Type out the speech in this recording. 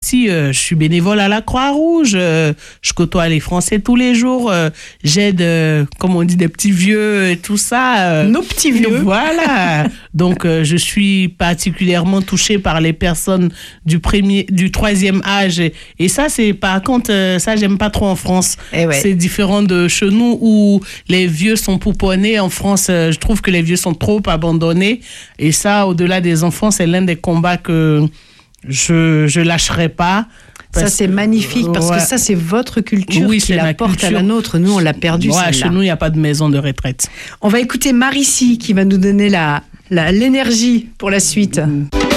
petit, je suis bénévole à la Croix-Rouge. Je côtoie les Français tous les jours. J'aide, comme on dit, des petits vieux et tout ça. Nos petits vieux. Voilà. Donc, je suis particulièrement touchée par les personnes du 3e âge. Et ça, c'est par contre, ça, j'aime pas trop en France. C'est différent de chez nous où les vieux sont pouponnés. En France, je trouve que les vieux sont trop abandonnés. Et ça, au-delà des enfants, c'est l'un des combats que je lâcherai pas. Ça, c'est magnifique parce que ça, c'est votre culture qui l'apporte à la nôtre. Nous, on l'a perdu, celle-là. Chez nous, il n'y a pas de maison de retraite. On va écouter Marici qui va nous donner l'énergie pour la suite.